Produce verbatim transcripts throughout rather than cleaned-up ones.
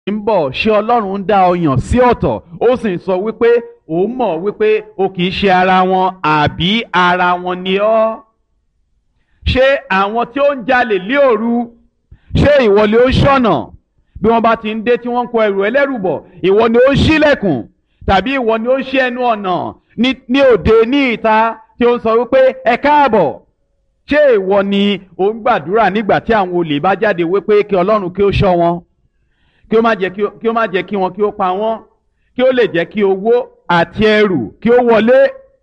ń bọ̀ ṣé ọlọ́run ń dá ọ yàn sí ọ̀tọ̀ ó sì ń sọ wípé òun mọ̀ wípé o kì í ṣe ara wọn àbí ara wọn ni ọ́. ṣé àwọn tí ó ń jalè lé òru ṣé ìwọ ni ó ń ṣọ̀nà bí wọ́n bá ti ń dé tí wọ́n ń kó ẹrù ẹlẹ́rù bọ̀ ìwọ ni ó ń ṣílẹ̀kùn tàbí ìwọ ni ó ń ṣí ẹnu ọ̀nà ní òde ní ìta tí ó ń sọ wípé ẹ káàbọ̀. ṣé ìwọ ni ó ń gbàdúrà nígbà tí àwọn olè bá jáde wípé kí ọlọ́run kí ó ṣọ́ wọn kí ó má jẹ́ kí ó má jẹ́ kí wọn kí ó pa wọ́n kí ó lè jẹ́ kí owó àti ẹrù kí ó wọlé.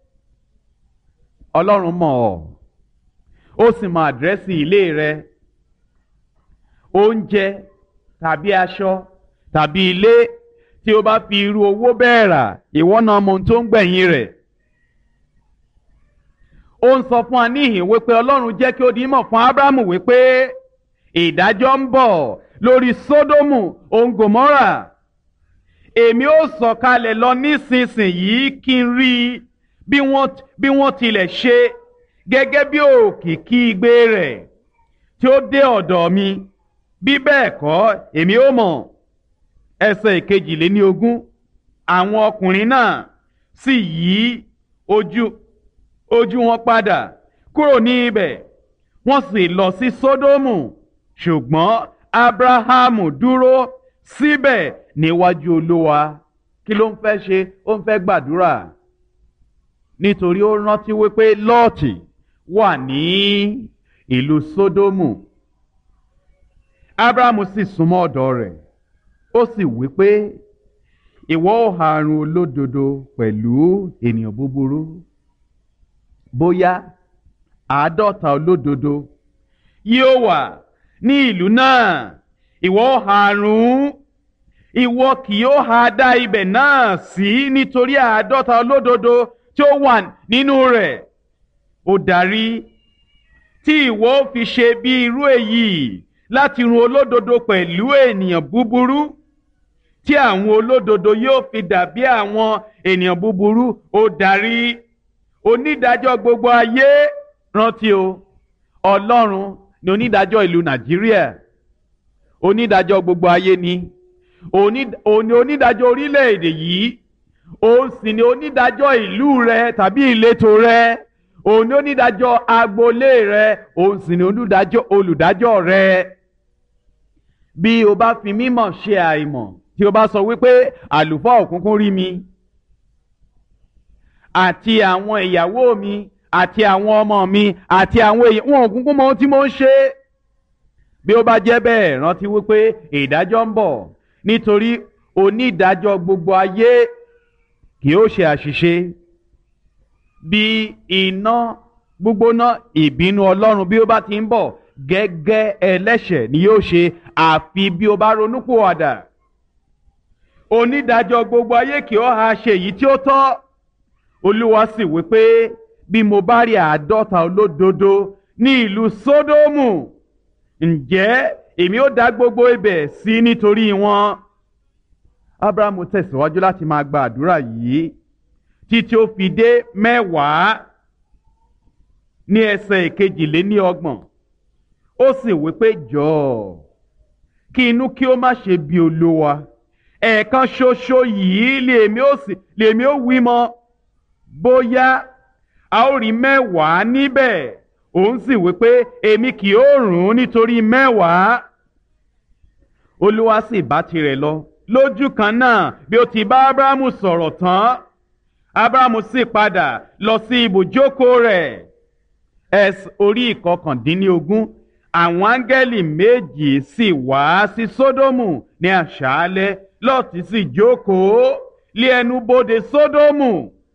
ọlọ́run mọ̀ ọ́ ó sì mọ àdírẹ́sì ilé rẹ oúnjẹ tàbí aṣọ tàbí ilé tí ó bá fi irú owó bẹ́ẹ̀ rà ìwọ náà mọ ohun tó ń gbẹ̀yìn rẹ̀. ó ń sọ fún wa níhìn wípé ọlọ́run jẹ́ kí ó di mọ̀ fún Ábúráhámù wípé ìdájọ́ ń bọ̀ lórí Sódómù òun Gòmórà. èmi ó sọ̀kalẹ̀ lọ nísinsìnyí kí n rí bí wọ́n bí wọ́n tilẹ̀ ṣe gẹ́gẹ́ bí òkìkí igbe rẹ̀ tí ó dé ọ̀dọ̀ mi bí bẹ́ẹ̀ kọ́ èmi ó mọ̀. ẹsẹ̀ ìkejìléníogún àwọn ọkùnrin náà sì yí ojú ojú wọn padà kúrò ní ibẹ̀ wọ́n sì lọ sí Sódómù ṣùgbọ́n Ábúráhámù dúró síbẹ̀ níwájú Olúwa. kí ló ń fẹ́ ṣe? ó ń fẹ́ gbàdúrà nítorí ó rántí wípé Lọ́ọ̀tì wà ní ìlú Sódómù. Ábúráhámù sì súnmọ́ ọ̀dọ̀ rẹ̀ ó sì wípé ìwọ ó ha run olódodo pẹ̀lú ènìyàn búburú bóyá àádọ́ta olódodo yóò wà ní ìlú náà ìwọ ó ha run ìwọ kì yóò ha dá ibẹ̀ náà sí nítorí àádọ́ta olódodo tí ó wà nínú rẹ̀. ó darí tí ìwọ ó fi ṣe bí irú èyí láti run olódodo pẹ̀lú ènìyàn búburú tí àwọn olódodo yóò fi dàbí àwọn ènìyàn búburú. ó darí onídàájọ́ gbogbo ayé. rántí o ọlọ́run ni onídàájọ́ ìlú Nàìjíríà onídàájọ́ gbogbo ayé ni òun ni onídàájọ́ orílẹ̀-èdè yìí òun sì ni onídàájọ́ ìlú rẹ tàbí ìletò rẹ òun ni onídàájọ́ agboolé rẹ òun sì ni onídàájọ́ olùdájọ́ rẹ. bí o bá fi mímọ̀ ṣe àìmọ̀ tí o bá sọ wípé àlùfáà òkùnkùn rí mi àti àwọn ìyàwó mi àti àwọn ọmọ mi àti àwọn èèyàn wọn òkùnkùn mọ ohun tí mo ń ṣe. bí ó bá jẹ́ bẹ́ẹ̀ rántí wípé ìdájọ́ ń bọ̀ nítorí onídàájọ́ gbogbo ayé kì yóò ṣe àṣìṣe. bí iná gbígbóná ìbínú Ọlọ́run bí ó bá ti ń bọ̀ gẹ́gẹ́ ẹlẹ́ṣẹ̀ ni yóò ṣe àfi bí ó bá ronúpìwàdà. onídàájọ́ gbogbo ayé kì yóò ha ṣe èyí tí ó tọ́. Olúwa sì wí pé bí mo bá rí àádọ́ta olódodo ní ìlú Sódómù ǹjẹ́ èmi ó dá gbogbo ibẹ̀ sí nítorí wọn. Ábúráhámù tẹ̀síwájú láti máa gba àdúrà yìí títí ó fi dé mẹ́wàá ní ẹsẹ̀ ìkejìléníọgbọ̀n. ó sì wí pé jọ̀ọ́ kí inú kí ó má ṣe bí Olúwa ẹ̀ẹ̀kan ṣoṣo yìí lèmi ó sì lèmi ó wí mọ́ bóyá a ó rí mẹ́wàá níbẹ̀. òun sì wí pé èmi kì yóò run ún nítorí mẹ́wàá. Olúwa sì bá tirẹ̀ lọ lójú kan náà bí ó ti bá Ábúráhámù sọ̀rọ̀ tán. Ábúráhámù sì padà lọ sí ibùjókòó rẹ̀. ẹsẹ̀ orí ìkọkàndínlógún àwọn áńgẹ́lì méjì sì wá sí Sódómù ní àṣálẹ́ Lọ́ọ̀tì sì jókòó lé ẹnu bodè Sódómù.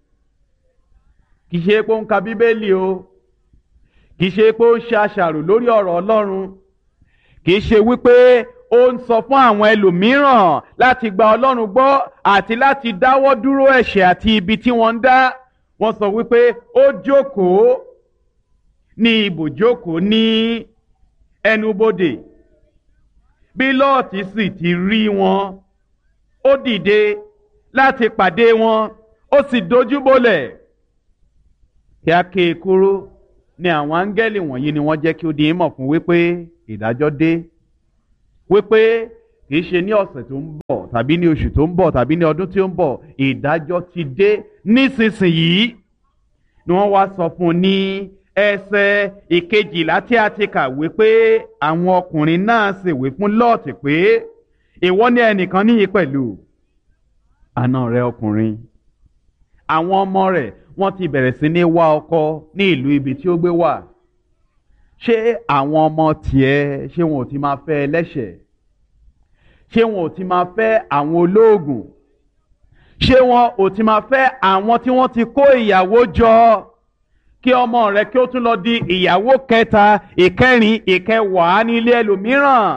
kì í ṣe pé ó ń ka Bíbélì o kì í ṣe pé ó ń ṣe àṣàrò lórí ọ̀rọ̀ Ọlọ́run kì í ṣe wípé ó ń sọ fún àwọn ẹlòmíràn láti gba Ọlọ́run gbọ́ àti láti dáwọ́ dúró ẹ̀ṣẹ̀ àti ibi tí wọ́n ń dá. wọ́n sọ wípé ó jókòó ní ibùjókòó ní ẹnubodè. bí Lọ́ọ̀tì sì ti rí wọn ó dìde láti pàdé wọn ó sì dojúbolẹ̀. kí a ké e kúrò ní àwọn áńgẹ́lì wọ̀nyí ni wọ́n jẹ́ kí ó di ìmọ̀ fún wípé ìdájọ́ dé wípé kì í ṣe ní ọ̀sẹ̀ tó ń bọ̀ tàbí ní oṣù tó ń bọ̀ tàbí ní ọdún tí ó ń bọ̀ ìdájọ́ ti dé nísinsìnyí ni wọ́n wá sọ fún un ní ẹsẹ̀ ìkejìlá tí a ti kà wípé àwọn ọkùnrin náà sì wí fún Lọ́ọ̀tì pé ìwọ ní ẹnìkan níyì pẹ̀lú àna rẹ ọkùnrin àwọn ọmọ rẹ̀ wọ́n ti bẹ̀rẹ̀ sí ní wá ọkọ ní ìlú ibi tí ó gbé wà ṣé àwọn ọmọ tiẹ̀ ṣé wọn ò ti máa fẹ́ ẹlẹ́ṣẹ̀ ṣé wọn ò ti máa fẹ́ àwọn olóògùn ṣé wọn ò ti máa fẹ́ àwọn tí wọ́n ti kó ìyàwó jọ kí ọmọ rẹ̀ kí ó tún lọ di ìyàwó kẹta ìkẹrin ìkẹwàá ní ilé ẹlòmíràn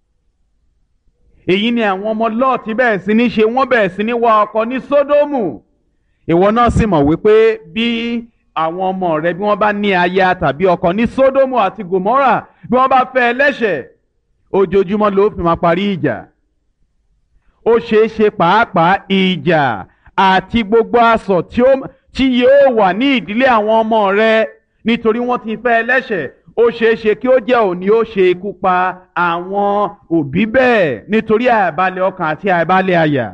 èyí ni àwọn ọmọ Lọ́ọ̀tì bẹ̀rẹ̀ sí ní ṣe wọ́n bẹ̀rẹ̀ sí ní wá ọkọ ní Sódómù ìwọ náà sì mọ̀ wípé bí àwọn ọmọ rẹ bí wọ́n bá ní aya tàbí ọkọ ní Sódómù àti Gòmórà bí wọ́n bá fẹ́ ẹlẹ́ṣẹ̀ ojoojúmọ́ ló fi máa parí ìjà ó ṣeé ṣe pàápàá ìjà àti gbogbo asọ̀ tí yóò wà ní ìdílé àwọn ọmọ rẹ nítorí wọ́n ti fẹ́ ẹlẹ́ṣẹ̀ ó ṣeé ṣe kí ó jẹ́ òní ó ṣe ikú pa àwọn òbí bẹ́ẹ̀ nítorí àìbalẹ̀ ọkàn àti àìbalẹ̀ àyà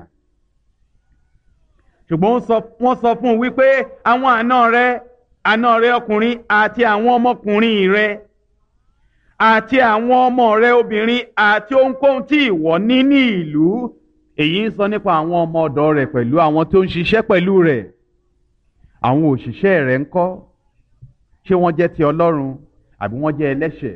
ṣùgbọ́n wọ́n sọ fún un wípé àwọn àna rẹ àna rẹ ọkùnrin àti àwọn ọmọkùnrin rẹ àti àwọn ọmọ rẹ obìnrin àti ohunkóhun tí ìwọ ní ní ìlú èyí ń sọ nípa àwọn ọmọ ọ̀dọ̀ rẹ̀ pẹ̀lú àwọn tó ń ṣiṣẹ́ pẹ̀lú rẹ̀ àwọn òṣìṣẹ́ rẹ̀ ńkọ́ ṣé wọ́n jẹ́ ti Ọlọ́run àbí wọ́n jẹ́ ẹlẹ́ṣẹ̀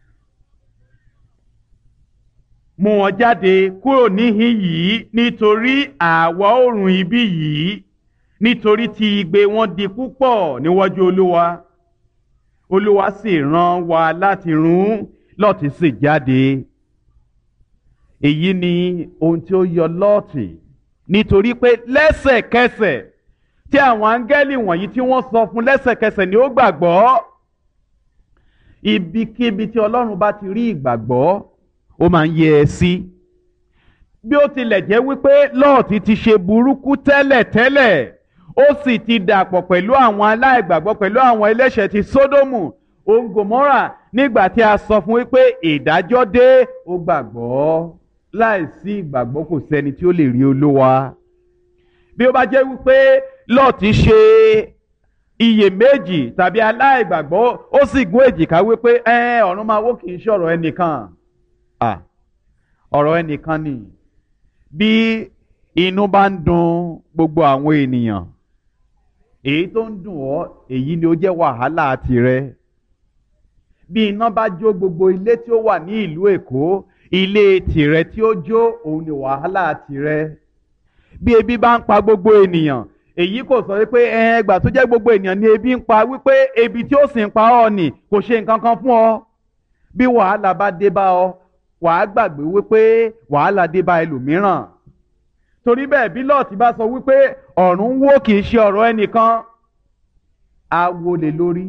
mú wọn jáde kúrò níhìn yìí nítorí àwa oòrùn ibi yìí nítorí tí igbe wọn di púpọ̀ níwájú Olúwa Olúwa sì rán wa láti run Lọ́ọ̀tì sì jáde èyí ni ohun tí ó yọ Lọ́ọ̀tì nítorí pé lẹ́sẹ̀kẹsẹ̀ tí àwọn áńgẹ́lì wọ̀nyí tí wọ́n sọ fún lẹ́sẹ̀kẹsẹ̀ ni ó gbàgbọ́ ibikíbi tí Ọlọ́run bá ti rí ìgbàgbọ́ ó máa ń yẹ ẹ sí bí ó tilẹ̀ jẹ́ wípé Lọ́ọ̀tì ti ṣe burúkú tẹ́lẹ̀tẹ́lẹ̀ ó sì ti dàpọ̀ pẹ̀lú àwọn aláìgbàgbọ́ pẹ̀lú àwọn ẹlẹ́ṣẹ̀ ti Sódómù òun Gòmórà nígbà tí a sọ fún wípé ìdájọ́ dé ó gbàgbọ́ láìsí ìgbàgbọ́ kò sẹ́ni tí ó lè rí Olúwa bí ó bá jẹ́ wípé Lọ́ọ̀tì ṣe iyèméjì tàbí aláìgbàgbọ́ ó sì gún èjìká wípé ẹ ọ̀run máa wó kì í ṣọ̀rọ̀ ẹnìkan ọ̀rọ̀ ẹnìkan ni bí inú bá ń dùn gbogbo àwọn ènìyàn èyí tó ń dùn ọ́ èyí ni ó jẹ́ wàhálà tirẹ̀ bí iná bá jó gbogbo ilé tí ó wà ní ìlú Èkó ilé tirẹ̀ tí ó jó òun ni wàhálà tirẹ̀ bí ebi bá ń pa gbogbo ènìyàn èyí kò sọ wípé ẹgbà tó jẹ́ gbogbo ènìyàn ni ebi ń pa wípé ebi tí ó sì ń pa ọ́ nì kò ṣe nǹkan kan fún ọ bí wàhálà bá dé bá ọ wàá gbàgbé wípé wàhálà dé bá ẹlòmíràn torí bẹ́ẹ̀ bí Lọ́ọ̀tì bá sọ wípé ọ̀run wó kì í ṣe ọ̀rọ̀ ẹnìkan á wólé lórí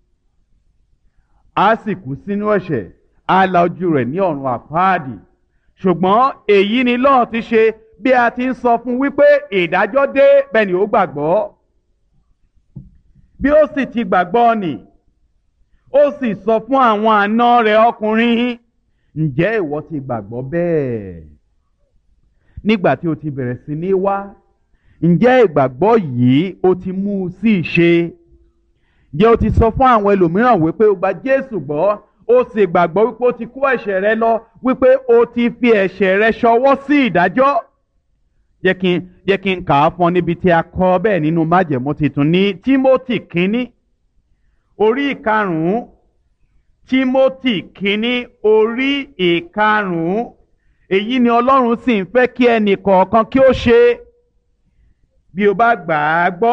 á sì kú sínú ẹ̀ṣẹ̀ á la ojú rẹ̀ ní ọ̀run àpáàdì ṣùgbọ́n èyí ni Lọ́ọ̀tì ṣe bí a ti ń sọ fún wípé ìdájọ́ dé bẹ́ẹ̀ ni ó gbàgbọ́ bí ó sì ti gbàgbọ́ nì ó sì sọ fún àwọn àna rẹ̀ ọkùnrin ǹjẹ́ ìwọ ti gbàgbọ́ bẹ́ẹ̀ nígbà tí o ti bẹ̀rẹ̀ sí ní wá ǹjẹ́ ìgbàgbọ́ yìí o ti mú un sí ìṣe ǹjẹ́ o ti sọ fún àwọn ẹlòmíràn wípé o gba Jésù gbọ́ o sì gbàgbọ́ wípé o ti kó ẹ̀ṣẹ̀ rẹ lọ wípé o ti fi ẹ̀ṣẹ̀ rẹ ṣọwọ́ sí ìdájọ́ jẹ́ kí n jẹ́ kí n kà á fún ọ níbi tí a kọ bẹ́ẹ̀ nínú májẹ̀mú titun ní Tímótì kínní orí ìkarùn-ún Tímótì kínní orí ìkarùn-ún èyí ni Ọlọ́run sì ń fẹ́ kí ẹnì kọ̀ọ̀kan kí ó ṣe bí o bá gbà á gbọ́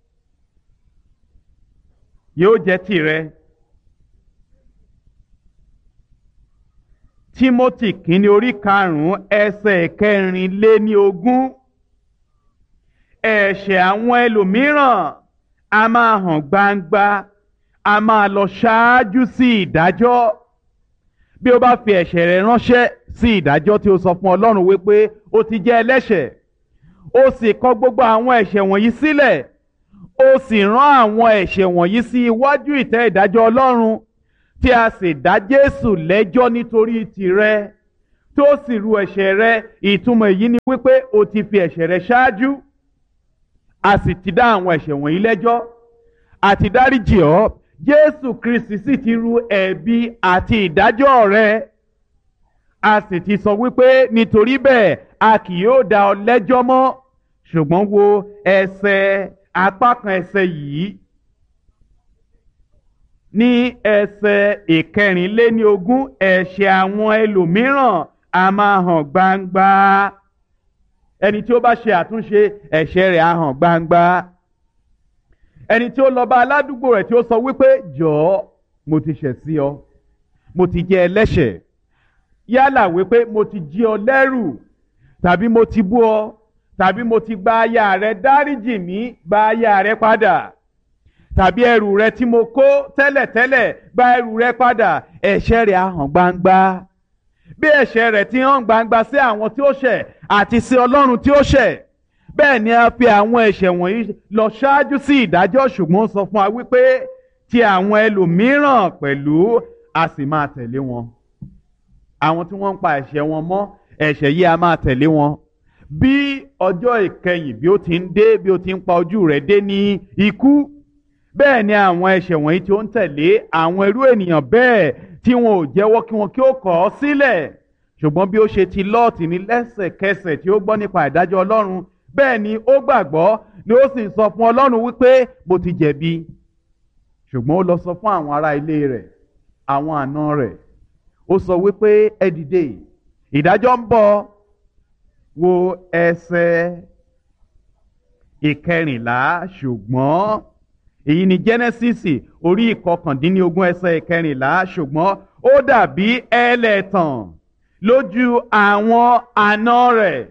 yóò jẹ́ tìrẹ. Tímótì kínní orí karùn-ún ẹsẹ̀ kẹrìnléní ogún ẹ̀ṣẹ̀ àwọn ẹlòmíràn a máa hàn gbangba a máa lọ ṣáájú sí ìdájọ́ bí o bá fi ẹ̀ṣẹ̀ rẹ ránṣẹ́ sí ìdájọ́ tí o sọ fún Ọlọ́run wípé o ti jẹ́ ẹlẹ́ṣẹ̀ o sì kọ gbogbo àwọn ẹ̀ṣẹ̀ wọ̀nyí sílẹ̀ o sì rán àwọn ẹ̀ṣẹ̀ wọ̀nyí sí iwájú ìtẹ́ ìdájọ́ Ọlọ́run tí a sì dá Jésù lẹ́jọ́ nítorí tìrẹ tó sì ru ẹ̀ṣẹ̀ rẹ, ìtumọ̀ èyí ni wípé o ti fi ẹ̀ṣẹ̀ rẹ ṣáájú, a sì ti dá àwọn ẹ̀ṣẹ̀ wọ̀nyí lẹ́jọ́, àti dáríjì ọ́. Jésù Kristi sì ti ru ẹ̀bi àti ìdájọ́ rẹ, a sì ti sọ wípé nítorí bẹ́ẹ̀ a kì yóò dá ọ lẹ́jọ́ mọ́. Ṣùgbọ́n wo ẹsẹ̀ apá kan ẹsẹ̀ yìí, ní ẹsẹ̀ ìkẹrìnléníogún, ẹ̀ṣẹ̀ àwọn ẹlòmíràn a máa hàn gbangba. Ẹni tí ó bá ṣe àtúnṣe, ẹ̀ṣẹ̀ rẹ̀ á hàn gbangba. Ẹni tí ó lọ bá aládùúgbò rẹ̀ tí ó sọ wípé jọ̀ọ́ mo ti ṣẹ̀ sí ọ, mo ti jẹ́ ẹlẹ́ṣẹ̀, yálà wípé mo ti jí ọ lẹ́rù, tàbí mo ti bú ọ, tàbí mo ti gba aya rẹ, dáríjì mí, gba aya rẹ padà, tàbí ẹrù rẹ tí mo kó tẹ́lẹ̀tẹ́lẹ̀, gba ẹrù rẹ padà. Ẹ̀ṣẹ̀ rẹ̀ á hàn gbangba. Bí ẹ̀ṣẹ̀ rẹ̀ ti hàn gbangba sí àwọn tí ó ṣẹ̀ àti sí Ọlọ́run tí ó ṣẹ̀, bẹ́ẹ̀ ni a fi àwọn ẹ̀ṣẹ̀ wọ̀nyí lọ ṣáájú sí ìdájọ́. Ṣùgbọ́n ó sọ fún wa wípé ti àwọn ẹlòmíràn pẹ̀lú a sì máa tẹ̀lé wọn. Àwọn tí wọ́n ń pa ẹ̀ṣẹ̀ wọn mọ́, ẹ̀ṣẹ̀ yìí a máa tẹ̀lé wọn. Bí ọjọ́ ìkẹyìn bí ó ti ń dé, bí ó ti ń pa ojú rẹ̀ dé ní ikú, bẹ́ẹ̀ ni àwọn ẹ̀ṣẹ̀ wọ̀nyí tí ó ń tẹ̀lé àwọn irú ènìyàn bẹ́ẹ̀ tí wọn ò jẹ́wọ́ kí wọn kí ó kọ̀ ọ́ sílẹ̀. Ṣùgbọ́n bí ó ṣe ti Lọ́ọ̀tì ní lẹ́sẹ̀kẹsẹ̀ tí ó gbọ́ nípa ìdájọ́ Ọlọ́run, bẹ́ẹ̀ ni ó gbàgbọ́, ni ó sì sọ fún Ọlọ́run wípé mo ti jẹ̀bi. Ṣùgbọ́n ó lọ sọ fún àwọn ará ilé rẹ̀, àwọn àna rẹ̀, ó sọ wípé ẹ dìde, ìdájọ́ ń bọ̀. Wo ẹsẹ̀ ìkẹrìnlá. Ṣùgbọ́n èyí ni Jẹ́nẹ́sísì orí ìkọkàndínlógún ẹsẹ̀ ìkẹrìnlá. Ṣùgbọ́n ó dàbí ẹlẹ́tàn lójú àwọn àna rẹ̀.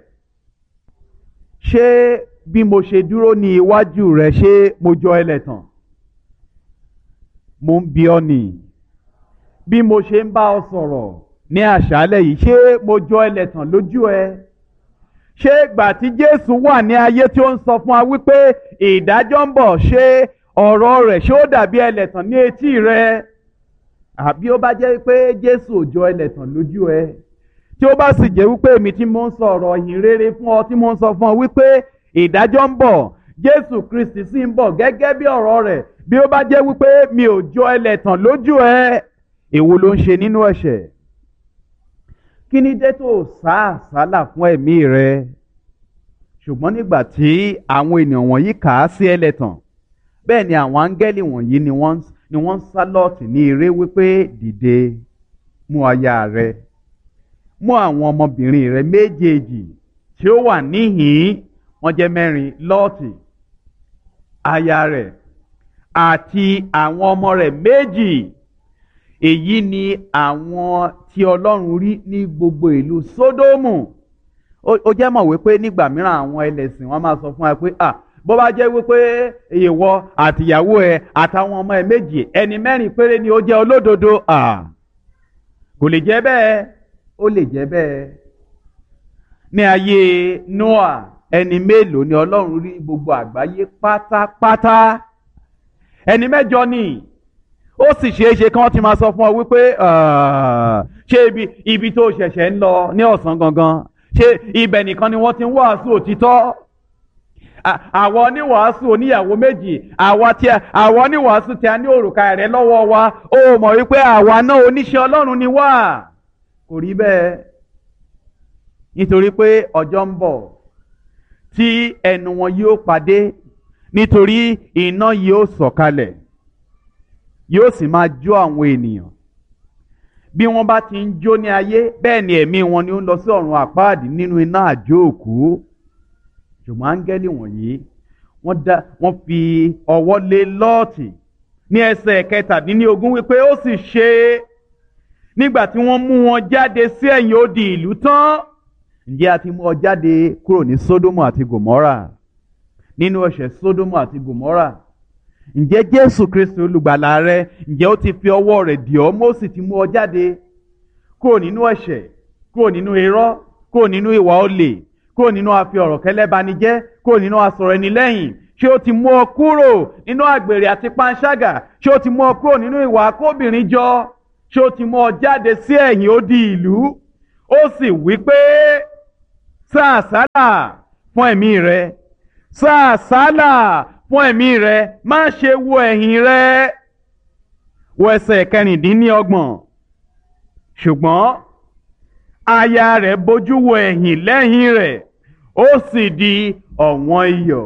Ṣé bí mo ṣe dúró ní iwájú rẹ̀, ṣé mo jọ ẹlẹ́tàn? Mo ń bi ọ́ nì. Bí mo ṣe ń bá ọ sọ̀rọ̀ ní àṣálẹ́ yìí, ṣé mo jọ ẹlẹ́tàn lójú ẹ? Ṣé ìgbà tí Jésù wà ní ayé tí ó ń sọ fún wa wípé ìdájọ́ ń bọ̀, ṣé ọ̀rọ̀ rẹ̀ ṣé ó dàbí ẹlẹ́tàn ní etí rẹ? Àbí ó bá jẹ́ pé Jésù ò jọ ẹlẹ́tàn lójú ẹ, tí ó bá sì jẹ́ wípé èmi tí mo ń sọ ọ̀rọ̀ ìyìn rere fún ọ, tí mo ń sọ fún ọ wípé ìdájọ́ ń bọ̀, Jésù Kristi sì ń bọ̀ gẹ́gẹ́ bí ọ̀rọ̀ rẹ̀, bí ó bá jẹ́ wípé mi ò jọ ẹlẹ́tàn lójú ẹ, èwo ló ń ṣe nínú ẹ̀ṣẹ̀? Kí ni dé tó sá àsálà fún ẹ̀mí rẹ? Ṣùgbọ́n nígbà tí àwọn ènìyàn wọ̀nyí kà á sí ẹlẹ́tàn, bẹ́ẹ̀ ni àwọn áńgẹ́lì wọ̀nyí ni wọ́n ni wọ́n ń sá Lọ́ọ̀tì ní eré wípé dìde, mú aya rẹ, mú àwọn ọmọbìnrin rẹ méjèèjì tí ó wà níhìn-ín, wọ́n jẹ́ mẹ́rin, Lọ́ọ̀tì, aya rẹ̀ àti àwọn ọmọ rẹ̀ méjì. Èyí ni àwọn tí Ọlọ́run rí ní gbogbo ìlú Sódómù. Ó jẹ́ mọ̀ wípé nígbà mìíràn àwọn ẹlẹ́sìn wọn máa sọ fún wa pé ah bó bá jẹ́ wípé ìwọ àtìyàwó ẹ àtàwọn ọmọ ẹ méjì, ẹni mẹ́rin péré ni ó jẹ́ olódodo. Ah kò lè jẹ́ bẹ́ẹ̀. Ó lè jẹ́ bẹ́ẹ̀. Ní ayé Nóà, ẹni mélòó ni Ọlọ́run rí gbogbo àgbáyé pátápátá? Ẹni mẹ́jọ ni. Ó sì ṣeé ṣe kí wọ́n ti máa sọ fún ọ wípé ṣé ibi ibi tó ṣẹ̀ṣẹ̀ ń lọ ní ọ̀sán gangan, ṣé ibẹ̀ nìkan ni wọ́n ti ń wàásù òtítọ́? Àwọn oníwàásù oníyàwó méjì, àwọn oníwàásù tí a ní òrùka rẹ̀ lọ́wọ́ wa, ó mọ̀ wípé àwa náà oníṣẹ́ Ọlọ́run ni wá. Kò rí bẹ́ẹ̀. Nítorí pé ọjọ́ ń bọ̀ tí ẹnu wọn yóò pàdé, nítorí iná yóò sọ̀kalẹ̀, yóò sì máa jó àwọn ènìyàn. Bí wọ́n bá ti ń jó ní ayé, bẹ́ẹ̀ ni ẹ̀mí wọn ni ó ń lọ sí ọ̀run àpáàdì nínú iná àjò òkú. Ṣùgbọ́n áńgẹ́lì wọ̀nyí wọ́n fi ọwọ́ lé Lọ́ọ̀tì ní ẹsẹ̀ kẹtàdínlógún wípé ó sì ṣe nígbà tí wọ́n mú wọn jáde sí ẹ̀yìn odi ìlú tán. Ǹjẹ́ a ti mú ọ jáde kúrò ní Sódómù àti Gòmórà, nínú ẹ̀ṣẹ̀ Sódómù àti Gòmórà? Ǹjẹ́ Jésù Kristi olùgbàlà rẹ, ǹjẹ́ ó ti fi ọwọ́ rẹ̀ dì ọ́, ó sì ti mú ọ jáde kúrò nínú ẹ̀ṣẹ̀, kúrò nínú irọ́, kúrò nínú ìwà olè, kúrò nínú àfi ọ̀rọ̀ kẹ́lẹ́banijẹ́, kúrò nínú asọ̀rọ̀ ẹni lẹ́yìn? Ṣé ó ti mú ọ kúrò nínú àgbèrè àti panṣágà? Ṣé ó ti mú ọ kúrò nínú ìwà akóbìnrin jọ? Ṣé ó ti mú ọ jáde sí ẹ̀yìn odi ìlú? ó sì wí pé sá àsálà fún ẹ̀mí rẹ, sá àsálà fún ẹ̀mí rẹ, má ṣe wo ẹ̀yìn rẹ. Wo ẹsẹ̀ kẹrìndínlọ́gbọ̀n. Ṣùgbọ́n aya rẹ̀ bójú wo ẹ̀yìn lẹ́yìn rẹ̀, ó sì di ọ̀wọ́n iyọ̀.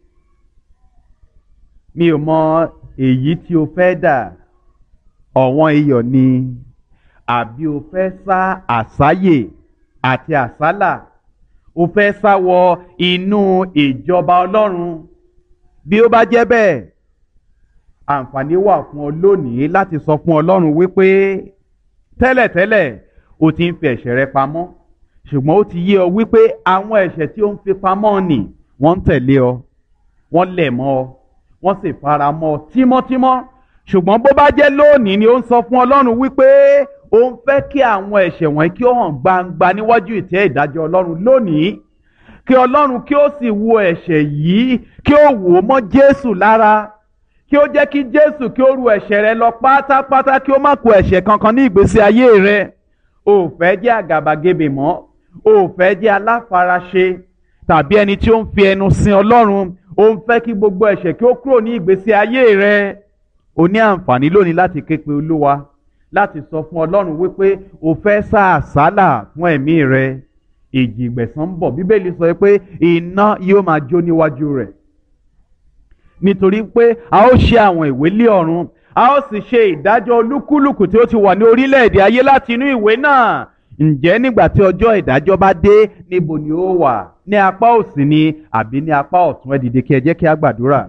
Mi ò mọ èyí tí o fẹ́ dà, ọ̀wọ́n iyọ̀ ni àbí o fẹ́ sá àsáyè àti àsálà, o fẹ́ sá wọ inú ìjọba Ọlọ́run. Bí ó bá jẹ́ bẹ́ẹ̀, àǹfààní wà fún ọ lónìí láti sọ fún Ọlọ́run wípé tẹ́lẹ̀tẹ́lẹ̀ o ti ń fi ẹ̀ṣẹ̀ rẹ pamọ́, ṣùgbọ́n ó ti yé ọ wípé àwọn ẹ̀ṣẹ̀ tí ó ń fi pamọ́ nì wọ́n ń tẹ̀lé ọ, wọ́n lẹ̀ mọ́ ọ, wọ́n sì fara mọ́ ọ tímọ́tímọ́. Ṣùgbọ́n bó bá jẹ́ lónìí ni ó ń sọ fún Ọlọ́run wípé ó ń fẹ́ kí àwọn ẹ̀ṣẹ̀ wọ̀nyí kí ó hàn gbangba níwájú ìtẹ́ ìdájọ́ Ọlọ́run lónìí, kí Ọlọ́run kí ó sì wo ẹ̀ṣẹ̀ yìí, kí ó wò ó mọ́ Jésù lára, kí ó jẹ́ kí Jésù kí ó ru ẹ̀ṣẹ̀ rẹ lọ pátápátá, kí ó má kù ẹ̀ṣẹ̀ kankan ní ìgbésí ayé rẹ. O ò fẹ́ jẹ́ àgàbàgebè mọ́, o ò fẹ́ jẹ́ aláfaraṣe tàbí ẹni tí ó ń fi ẹnu sin Ọlọ́run. O ń fẹ́ kí gbogbo ẹ̀ṣẹ̀ kí ó kúrò ní ìgbésí ayé rẹ. O ní àǹfààní lónìí láti ké pe Olúwa, láti sọ fún Ọlọ́run wípé o fẹ́ sá àsálà fún ẹ̀mí rẹ. Ìjì ìgbẹ̀san ń bọ̀. Bíbélì sọ pé iná yóò máa jó níwájú rẹ̀, nítorí pé a ó ṣe àwọn ìwé lé ọ̀run, a ó sì ṣe ìdájọ́ olúkúlùkù tí ó ti wà ní orílẹ̀-èdè ayé láti inú ìwé náà. Ǹjẹ́ nígbà tí ọjọ́ ìdájọ́ bá dé, níbo ni ó wà? Ní apá òsì ni àbí ní apá ọ̀tún? Ẹ dìde kí ẹ jẹ́ kí a gbàdúrà.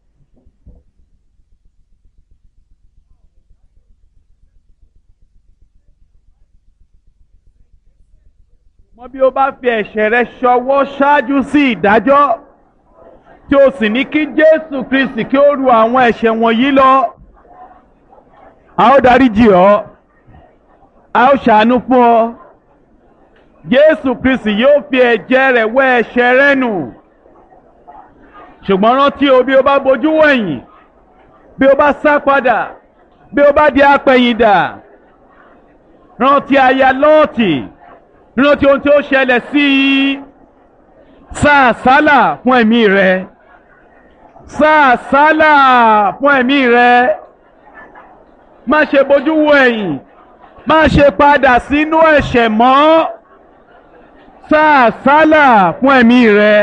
Mọ́ bí ó bá fi ẹ̀ṣẹ̀ rẹ ṣọwọ́ ṣáájú sí ìdájọ́, tí o sì ní kí Jésù Kristi kí ó ru àwọn ẹ̀ṣẹ̀ wọ̀nyí lọ, a ó dáríjì ọ́, a ó ṣàánú fún ọ. Jésù Kristi yóò fi ẹ̀jẹ̀ rẹ̀ wẹ̀ ẹ̀ṣẹ̀ rẹ nù. Ṣùgbọ́n rántí o, bí o bá bojú wẹ̀yìn, bí o bá sá padà, bí o bá di apẹ̀yìndà, rántí aya Lọ́ọ̀tì, rántí ohun tí ó ṣẹlẹ̀ sí i. Sá àsálà fún ẹ̀mí rẹ, sá àsálà fún ẹ̀mí rẹ. Má ṣe bojú wo ẹ̀yìn, má ṣe padà sínú ẹ̀ṣẹ̀ mọ́. Sá àsálà fún ẹ̀mí rẹ.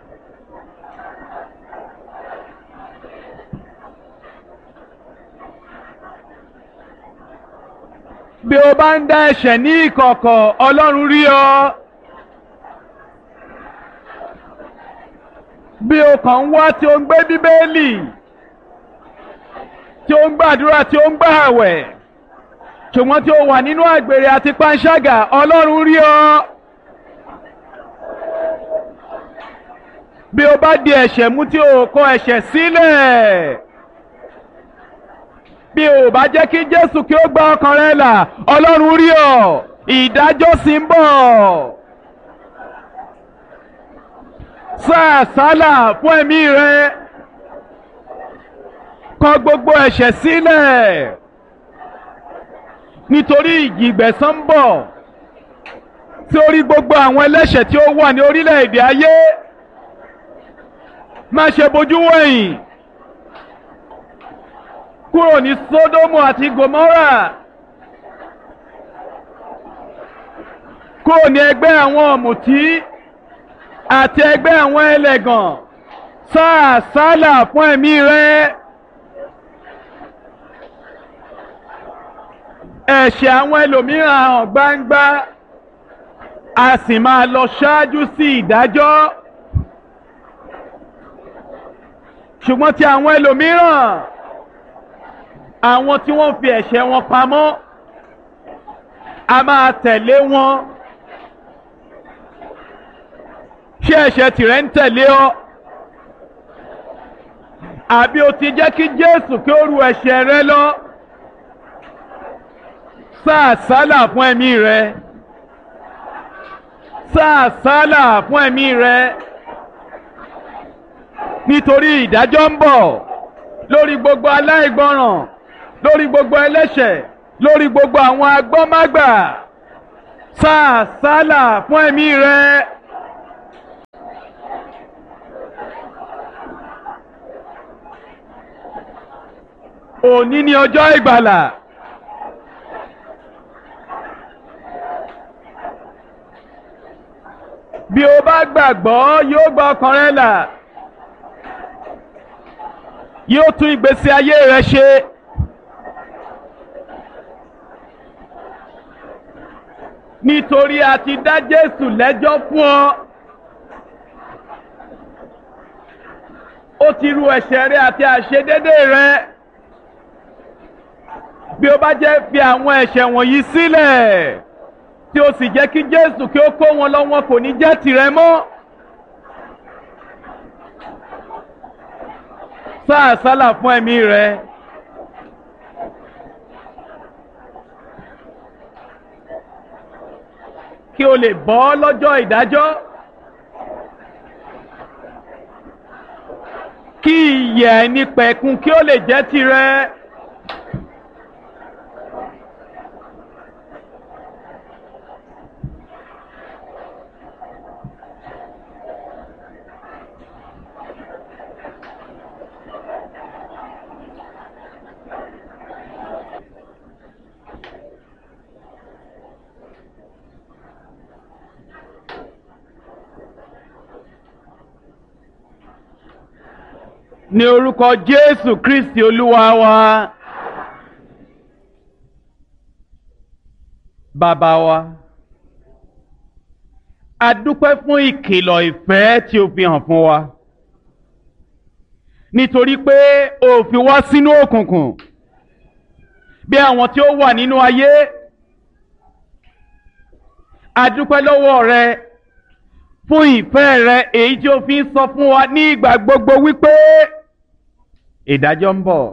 Bí o bá ń dá ẹ̀ṣẹ̀ ní ìkọ̀kọ̀, Ọlọ́run rí ọ. Bí o kàn ń wá tí o ń gbé Bíbélì, tí o ń gbàdúrà, tí o ń gbààwẹ̀, ṣùgbọ́n tí o wà nínú àgbèrè àti panṣágà, Ọlọ́run rí ọ. Bí o bá di ẹ̀ṣẹ̀ mú tí o kọ̀ ẹ̀ṣẹ̀ sílẹ̀, bí o bá jẹ́ kí Jésù kí ó gba ọkàn rẹ là, Ọlọ́run rí ọ. Ìdájọ́ sì ń bọ̀. Sá àsálà fún ẹ̀mí rẹ. Kọ̀ gbogbo ẹ̀ṣẹ̀ sílẹ̀, nítorí ìjì ìgbẹ̀san ń bọ̀ tí ó rí gbogbo àwọn ẹlẹ́ṣẹ̀ tí ó wà ní orílẹ̀-èdè ayé. Má ṣe bojú wẹ̀yìn kúrò ní Sódómù àti Gòmórà, kúrò ní ẹgbẹ́ àwọn ọ̀mùtí àti ẹgbẹ́ àwọn ẹlẹ́gàn. Sá àsálà fún ẹ̀mí rẹ. Ẹ̀ṣẹ̀ àwọn ẹlòmíràn hàn gbangba, a sì máa lọ ṣáájú sí ìdájọ́. Ṣùgbọ́n tí àwọn ẹlòmíràn, àwọn tí wọ́n fi ẹ̀ṣẹ̀ wọn pamọ́, a máa tẹ̀lé wọn. Ṣé ẹ̀ṣẹ̀ tìrẹ ń tẹ̀lé ọ? Àbí o ti jẹ́ kí Jésù kí ó ru ẹ̀ṣẹ̀ rẹ lọ? Sá àsálà fún ẹ̀mí rẹ. Sá àsálà fún ẹ̀mí rẹ. Nítorí ìdájọ́ ń bọ̀ lórí gbogbo aláìgbọràn, lórí gbogbo ẹlẹ́ṣẹ̀, lórí gbogbo àwọn agbọ́mágbà. sá àsálà fún ẹ̀mí rẹ. Òní ni ọjọ́ ìgbàlà. Bí o bá gbàgbọ́ yóò gba ọkàn rẹ là, yóò tún ìgbésí ayé rẹ ṣe. Nítorí a ti dá Jésù lẹ́jọ́ fún ọ. Ó ti ru ẹ̀ṣẹ̀ rẹ àti àìṣedédé rẹ. Bí o bá jẹ́ fi àwọn ẹ̀ṣẹ̀ wọ̀nyí sílẹ̀, tí o sì jẹ́ kí Jésù kí ó kó wọn lọ, wọn kò ní jẹ́ tìrẹ mọ́. Sá àsálà fún ẹ̀mí rẹ. Kí o lè bọ́ lọ́jọ́ ìdájọ́. Kí ìyè àìnípẹ̀kun kí ó lè jẹ́ tìrẹ. Ní orúkọ Jésù Kristi Olúwa wa. Bàbá wa, a dúpẹ́ fún ìkìlọ̀ ìfẹ́ tí o fi hàn fún wa. Nítorí pé o fi wá sínú òkùnkùn bí àwọn tí ó wà nínú ayé. A dúpẹ́ lọ́wọ́ rẹ fún ìfẹ́ rẹ èyí tí o fi ń sọ fún wa ní ìgbà gbogbo wípé ìdájọ́ ń bọ̀.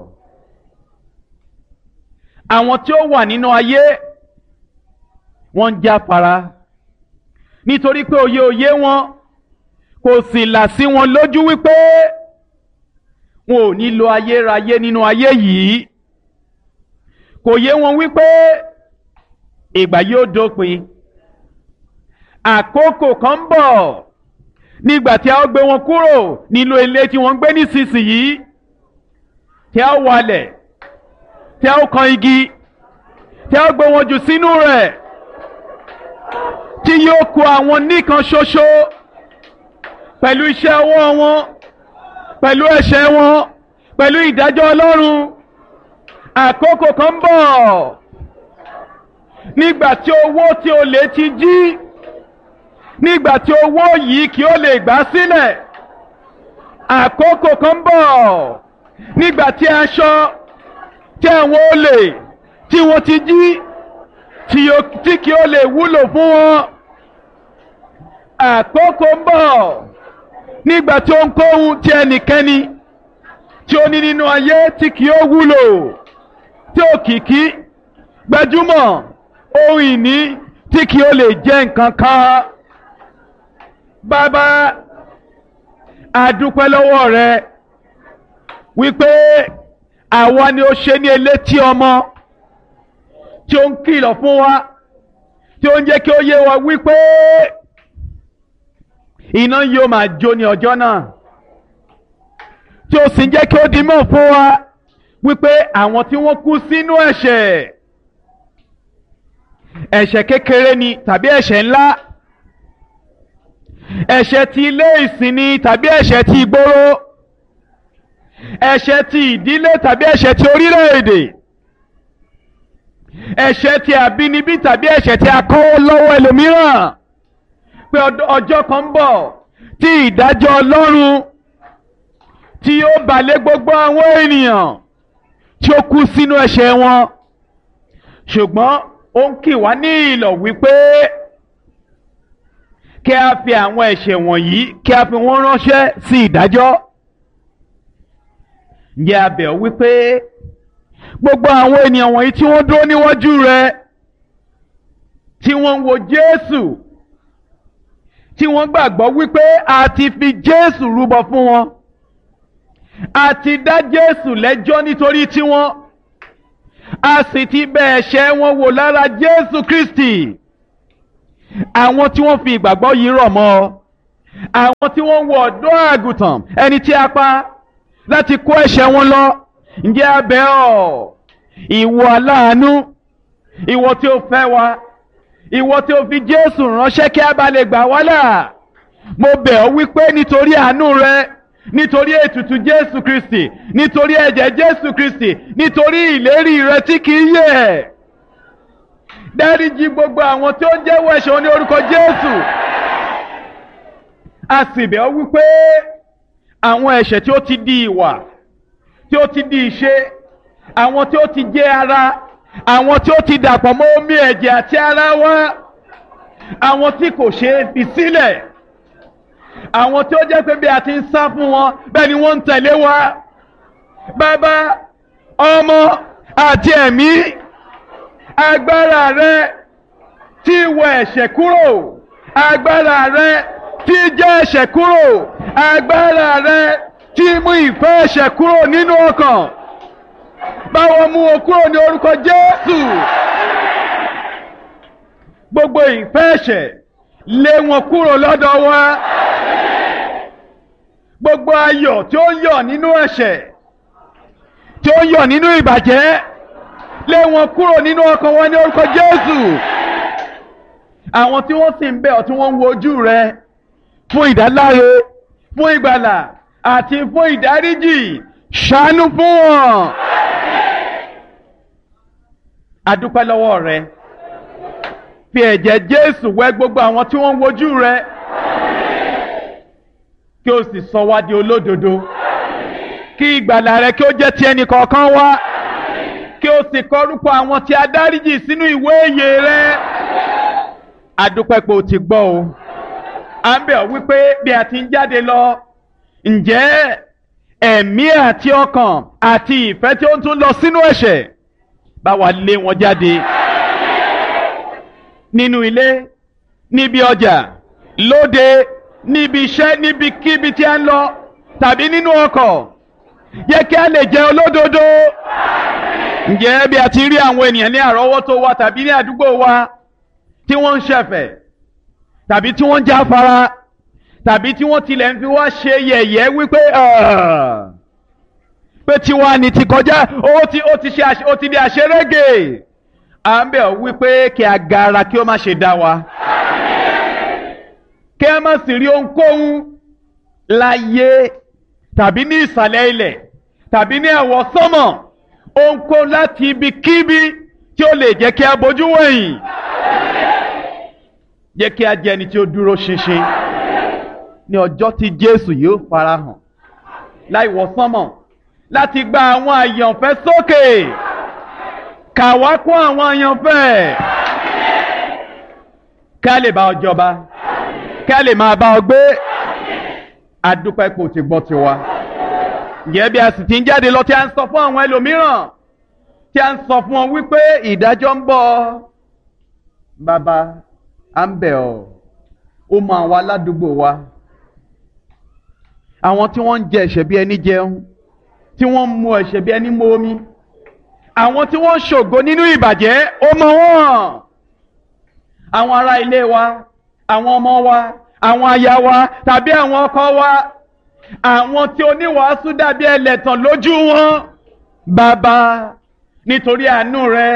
Àwọn tí ó wà nínú ayé wọ́n ń jáfara nítorí pé òye òye wọn kò sì là sí wọn lójú wípé wọn ò ní lo ayérayé nínú ayé yìí. Kò yé wọn wípé ìgbà yóò dópin. Àkókò kan ń bọ̀ nígbà tí a ó gbé wọn kúrò nínú ilé tí wọ́n ń gbé nísinsìnyí, tí a ó walẹ̀, tí a ó kan igi, tí a ó gbé wọn jù sínú rẹ̀, tí yóò kù àwọn nìkan ṣoṣo pẹ̀lú iṣẹ́ ọwọ́ wọn, pẹ̀lú ẹ̀ṣẹ̀ wọn, pẹ̀lú ìdájọ́ Ọlọ́run. Àkókò kan ń bọ̀ nígbà tí owó tí olè ti jí, nígbà tí owó yìí kí ó lè gbà sílẹ̀. Àkókò kan ń bọ̀ nígbà tí aṣọ tí àwọn olè tí wọ́n ti jí tí kí ó lè wúlò fún wọn. Àkókò ń bọ̀ nígbà tí ohunkóhun tí ẹnikẹ́ni tí ó ní nínú ayé tí kì ó wúlò, tí òkìkí, gbajúmọ̀, ohun ìní tí kì ó lè jẹ́ nǹkan kan. Bàbá, a dúpẹ́ lọ́wọ́ rẹ wípé àwa ni ó ṣe ní elétí ọmọ tí ó ń kìlọ̀ fún wa, tí ó ń jẹ́ kí ó yé wa wípé iná yóò máa jó ní ọjọ́ náà, tí ó sì ń jẹ́ kí ó di mọ̀ fún wa wípé àwọn tí wọ́n kú sínú ẹ̀ṣẹ̀, ẹ̀ṣẹ̀ kékeré ni tàbí ẹ̀ṣẹ̀ ńlá, ẹ̀ṣẹ̀ ti ilé ìsìn ni tàbí ẹ̀ṣẹ̀ ti ìgboro, ẹ̀ṣẹ̀ ti ìdílé tàbí ẹ̀ṣẹ̀ ti orílẹ̀-èdè, ẹ̀ṣẹ̀ ti àbínibí tàbí ẹ̀ṣẹ̀ ti akọ́wọ́ lọ́wọ́ ẹlòmíràn, pé ọjọ́ kan ń bọ̀ tí ìdájọ́ Ọlọ́run tí yóò bà lé gbogbo àwọn ènìyàn tí ó kú sínú ẹ̀ṣẹ̀ wọn. Ṣùgbọ́n ó ń kì wá ní ìlọ̀ wípé kí a fi àwọn ẹ̀ṣẹ̀ wọ̀nyí kí a fi wọ́n ránṣẹ́ sí ìdájọ́. Ǹjẹ́ a bẹ̀ ọ́ wípé gbogbo àwọn ènìyàn wọ̀nyí tí wọ́n dúró níwájú rẹ, tí wọ́n ń wo Jésù, tí wọ́n gbàgbọ́ wípé a ti fi Jésù rúbọ fún wọn, a ti dá Jésù lẹ́jọ́ nítorí tiwọn, a sì ti bẹ̀ ẹ̀ṣẹ̀ wọn wò lára Jésù Kristi. àwọn tí wọ́n fi ìgbàgbọ́ yìí rọ̀ mọ́ ọ, àwọn tí wọ́n ń wọ ọ̀dọ́ àgùntàn ẹni tí a pa láti kó ẹ̀ṣẹ̀ wọn lọ. Ǹjẹ́ a bẹ̀ ọ́, ìwọ aláàánú, ìwọ tí ó fẹ́ wa, ìwọ tí ó fi Jésù ránṣẹ́ kí a bá lè gbà wá là, mo bẹ̀ ọ́ wípé nítorí àánú rẹ, nítorí ètùtù Jésù Kristi, nítorí ẹ̀jẹ̀ Jésù Kristi, nítorí ìlérí rẹ tí kì í yẹ̀, dáríjì gbogbo àwọn tí ó ń jẹ́wọ́ ẹ̀ṣẹ̀ wọn ní orúkọ Jésù. A sì bẹ̀ ọ́ wípé àwọn ẹ̀ṣẹ̀ tí ó ti di ìwà, tí ó ti di ìṣe, àwọn tí ó ti jẹ́ ara, àwọn tí ó ti dàpọ̀ mọ́ omi ẹ̀jẹ̀ àti ara wa, àwọn tí kò ṣe é fi sílẹ̀, àwọn tí ó jẹ́ pé bí a ti ń sá fún wọn bẹ́ẹ̀ ni wọ́n ń tẹ̀lé wa. Bàbá, Ọmọ àti Ẹ̀mí, agbára rẹ tí wọ ẹ̀ṣẹ̀ kúrò, agbára rẹ tí jẹ́ ẹ̀ṣẹ̀ kúrò, agbára rẹ tí mú ìfẹ́ ẹ̀ṣẹ̀ kúrò nínú ọkàn, báwo mú o kúrò ní orúkọ Jésù. Gbogbo ìfẹ́ ẹ̀ṣẹ̀ lé wọn kúrò lọ́dọ̀ wa. Gbogbo ayọ̀ tí ó ń yọ̀ nínú ẹ̀ṣẹ̀, tí ó ń yọ̀ nínú ìbàjẹ́, lé wọn kúrò nínú ọkàn wọn ní orúkọ Jésù. Àwọn tí wọ́n sì ń bẹ̀ ọ́, tí wọ́n ń wojú rẹ fún ìdáláre, fún ìgbàlà àti fún ìdáríjì, ṣàánú fún wọn. A dúpẹ́ lọ́wọ́ rẹ, fi ẹ̀jẹ̀ Jésù wẹ gbogbo àwọn tí wọ́n ń wojú rẹ, kí o sì sọ wá di olódodo, kí ìgbàlà rẹ kí ó jẹ́ ti ẹnì kọ̀ọ̀kan wa, kí o sì kọ orúkọ àwọn tí a dáríjì sínú ìwé ìyè rẹ. A dúpẹ́ pé o ti gbọ́ o. À ń bẹ̀ ọ́ wípé bí a ti ń jáde lọ, ǹjẹ́ ẹ̀mí àti ọkàn àti ìfẹ́ tí ó ń tún lọ sínú ẹ̀ṣẹ̀, bá wa lé wọn jáde nínú ilé, níbi ọjà, lóde, níbi iṣẹ́, níbikíbi tí a ń lọ, tàbí nínú ọkọ̀. Jẹ́ kí a lè jẹ́ olódodo. Ǹjẹ́ bí a ti rí àwọn ènìyàn ní àrọ́wọ́tó wa tàbí ní àdúgbò wa tí wọ́n ń ṣẹ̀fẹ̀, tàbí tí wọ́n ń jáfara, tàbí tí wọ́n tilẹ̀ ń fi wá ṣe yẹ̀yẹ́ wípé pé tiwa ni ti kọjá, ó ti ó ti ṣe ó ti di àṣerége. À ń bẹ̀ ọ́ wípé kí agara kí ó má ṣe dá wa, kí a má sì rí ohunkóhun láyé tàbí ní ìsàlẹ̀ ilẹ̀ tàbí ní ẹ̀wọ̀ sánmọ̀, ohunkóhun láti ibikíbi tí ó lè jẹ́ kí a bojú wẹ̀yìn. Jẹ́ kí a jẹ́ ẹni tí ó dúró ṣinṣin ní ọjọ́ tí Jésù yóò farahàn láì wọ sánmọ̀ láti gba àwọn àyànfẹ́ sókè. Kà wá kún àwọn àyànfẹ́, kí a lè bá ọ jọba, kí a lè máa bá ọ gbé. A dúpẹ́ pé o ti gbọ́ tiwa. Ǹjẹ́ bí a sì ti ń jáde lọ tí a ń sọ fún àwọn ẹlòmíràn, tí a ń sọ fún wọn wípé ìdájọ́ ń bọ̀, bàbá, à ń bẹ̀ ọ́, ó mọ àwọn aládùúgbò wa, àwọn tí wọ́n ń jẹ ẹ̀ṣẹ̀ bí ẹni jẹun, tí wọ́n ń mu ẹ̀ṣẹ̀ bí ẹni mu omi, àwọn tí wọ́n ń ṣògo nínú ìbàjẹ́, ó mọ wọ́n. Àwọn ará ilé wa, àwọn ọmọ wa, àwọn aya wa tàbí àwọn ọkọ wa, àwọn tí oníwàásù dàbí ẹlẹ́tàn lójú wọn, bàbá, nítorí àánú rẹ,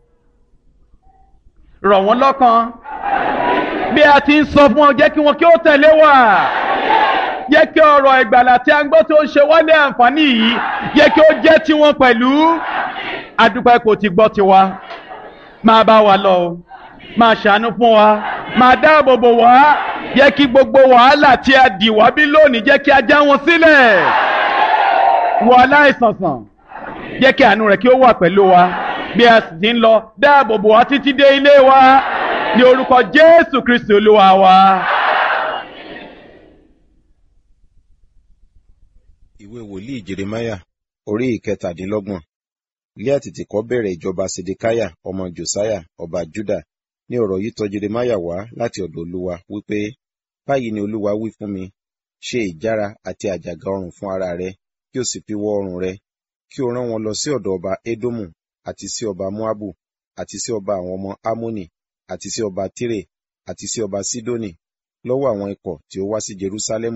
rọ̀ wọ́n lọ́kàn. Bí a ti ń sọ fún ọ, jẹ́ kí wọn kí ó tẹ̀lé wa. Jẹ́ kí ọ̀rọ̀ ìgbàlà tí a ń gbọ́ tó ń ṣe wálé àǹfààní yìí, jẹ́ kí ó jẹ́ tiwọn pẹ̀lú. A dúpẹ́ kò ti gbọ́ tiwa. Máa bá wa lọ, máa ṣàánú fún wa, máa dáàbò bò wá. Jẹ́ kí gbogbo wàhálà tí a dì wá bí lónìí, jẹ́ kí a já wọn sílẹ̀. Wò aláìsàn sàn, jẹ́ kí àánú rẹ̀ kí ó wà pẹ̀lú wa. Bí a sì ti ń lọ, dáàbò bò wá títí dé ilé wa. Ní orúkọ Jésù Kristi Olúwa wa. Ìwé wòlíì Jeremáyà orí ìkẹtàdínlọ́gbọ̀n. Ilé àtètèkọ́ bẹ̀rẹ̀ ìjọba Sedekáyà ọmọ Jòsáyà ọba Júdà. Ní ọ̀rọ̀ yìí tọ̀ Jeremáyà wá láti ọ̀dọ̀ Olúwa wípé, báyìí ni Olúwa wí fún mi, ṣe ìjára àti àjàgà ọrùn fún ara rẹ, kí o sì fi wọ ọrùn rẹ, kí o rán wọn lọ sí ọ̀dọ̀ ọba Édómù, àti sí ọba Móábù, àti sí ọba àwọn ọmọ Ámónì, àti sí ọba Tírè, àti sí ọba Sídónì lọ́wọ́ àwọn ikọ̀ tí ó wá sí Jerúsálẹ́mù